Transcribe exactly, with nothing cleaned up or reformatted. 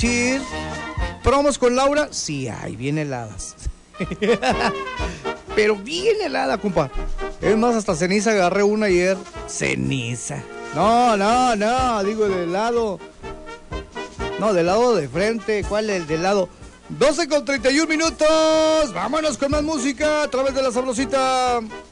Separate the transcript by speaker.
Speaker 1: Cheer. ¿Promos con Laura? Sí hay, bien heladas. Pero bien helada, compa. Es más, hasta ceniza agarré una ayer. Ceniza. No, no, no, digo de helado. No, del lado de frente. ¿Cuál es el del lado? doce con treinta y un minutos. Vámonos con más música a través de La Sabrosita.